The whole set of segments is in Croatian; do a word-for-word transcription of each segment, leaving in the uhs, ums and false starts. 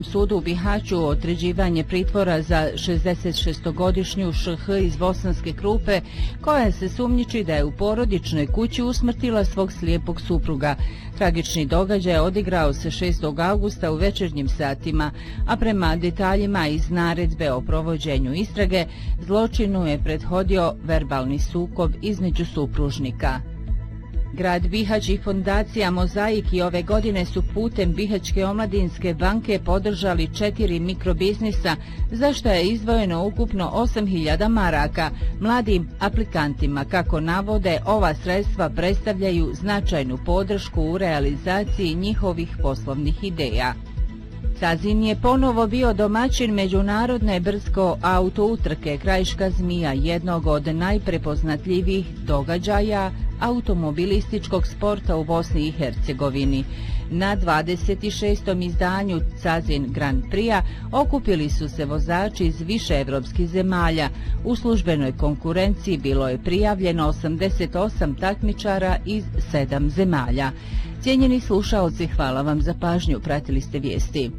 Sudu u Bihaću određivanje pritvora za šezdesetšestogodišnju Š H iz Bosanske Krupe, koja se sumnjiči da je u porodičnoj kući usmrtila svog slijepog supruga. Tragični događaj odigrao se šestog avgusta u večernjim satima, a prema detaljima iz naredbe o provođenju istrage, zločinu je prethodio verbalni sukob između supružnika. Grad Bihać i fondacija Mozaik i ove godine su putem Bihaćke omladinske banke podržali četiri mikrobiznisa, za što je izdvojeno ukupno osam hiljada maraka. Mladim aplikantima, kako navode, ova sredstva predstavljaju značajnu podršku u realizaciji njihovih poslovnih ideja. Cazin je ponovo bio domaćin međunarodne brdsko auto utrke Krajiška zmija, jednog od najprepoznatljivijih događaja automobilističkog sporta u Bosni i Hercegovini. Na dvadeset šestom izdanju Cazin Grand Prix-a okupili su se vozači iz više evropskih zemalja. U službenoj konkurenciji bilo je prijavljeno osamdeset osam takmičara iz sedam zemalja. Cijenjeni slušaoci, hvala vam za pažnju, pratili ste vijesti.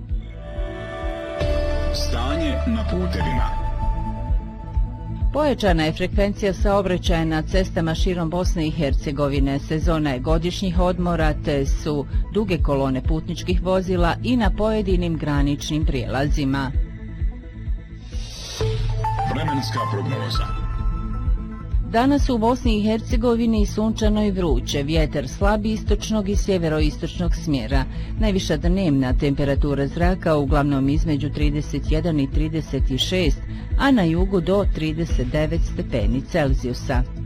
Stanje na putevima. Pojačana je frekvencija saobraćaja na cestama širom Bosne i Hercegovine. Sezona je godišnjih odmora, te su duge kolone putničkih vozila i na pojedinim graničnim prijelazima. Vremenska prognoza. Danas u Bosni i Hercegovini sunčano i vruće, vjetar slabi istočnog i sjeveroistočnog smjera. Najviša dnevna temperatura zraka uglavnom između trideset jedan i trideset šest, a na jugu do trideset devet stepeni Celzijusa.